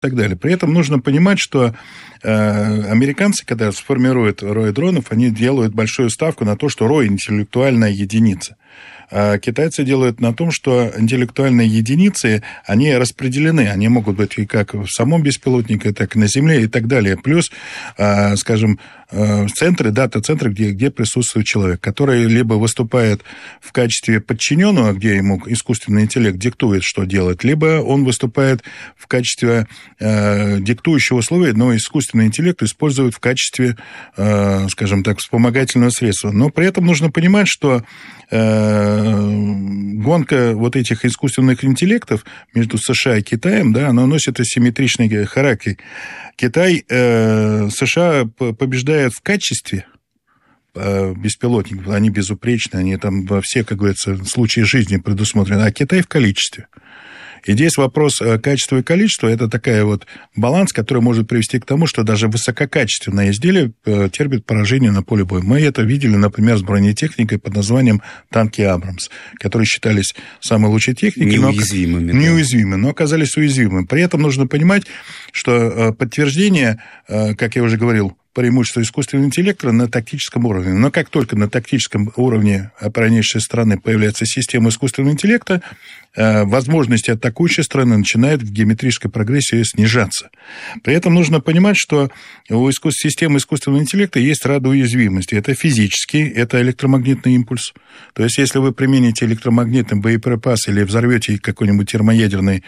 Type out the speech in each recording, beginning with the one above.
так далее. При этом нужно понимать, что американцы, когда сформируют рой дронов, они делают большую ставку на то, что рой – интеллектуальная единица. А китайцы делают на том, что интеллектуальные единицы, они распределены. Они могут быть и как в самом беспилотнике, так и на Земле и так далее. Плюс, скажем, центры, дата-центры, где присутствует человек, который либо выступает в качестве подчиненного, где ему искусственный интеллект диктует, что делать, либо он выступает в качестве диктующего условия, но искусственный интеллект использует в качестве, скажем так, вспомогательного средства. Но при этом нужно понимать, что гонка вот этих искусственных интеллектов между США и Китаем, да, она носит асимметричный характер. Китай, США побеждает в качестве беспилотников, они безупречны, они там во все, как говорится, случаи жизни предусмотрены, а Китай в количестве. И здесь вопрос качества и количества – это такая вот баланс, который может привести к тому, что даже высококачественное изделие терпит поражение на поле боя. Мы это видели, например, с бронетехникой под названием танки «Абрамс», которые считались самой лучшей техникой. Неуязвимыми, но оказались уязвимыми. При этом нужно понимать, что подтверждение, как я уже говорил, преимущество искусственного интеллекта на тактическом уровне. Но как только на тактическом уровне оборонявшей страны появляется система искусственного интеллекта, возможности атакующей страны начинают в геометрической прогрессии снижаться. При этом нужно понимать, что у системы искусственного интеллекта есть ряд уязвимостей. Это физический, это электромагнитный импульс. То есть, если вы примените электромагнитный боеприпас или взорвете какой-нибудь термоядерный,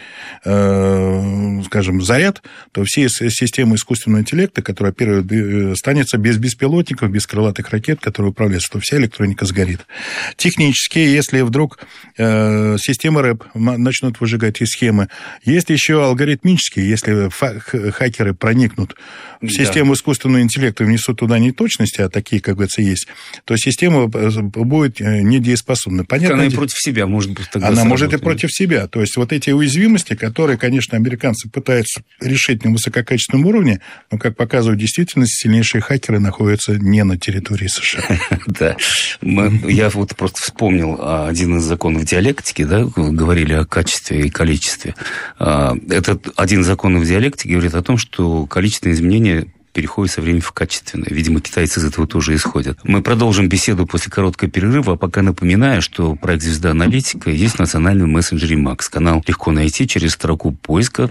скажем, заряд, то все системы искусственного интеллекта, которые оперируют, останется без беспилотников, без крылатых ракет, которые управляются, то вся электроника сгорит. Технически, если вдруг системы РЭП начнут выжигать из схемы, есть еще алгоритмические, если хакеры проникнут в систему искусственного интеллекта и внесут туда неточности, а такие, как говорится, есть, то система будет недееспособна. Понятно, она и против себя может быть тогда она может и против себя. То есть, вот эти уязвимости, которые, конечно, американцы пытаются решить на высококачественном уровне, но, как показывает действительность, сильнейшие хакеры находятся не на территории США. Да. Я вот просто вспомнил один из законов диалектики, да, говорили о качестве и количестве. Этот один из законов диалектики говорит о том, что количественные изменения переходит со временем в качественное. Видимо, китайцы из этого тоже исходят. Мы продолжим беседу после короткого перерыва, а пока напоминаю, что проект «Звезда Аналитика» есть в национальном мессенджере Макс. Канал легко найти через строку поиска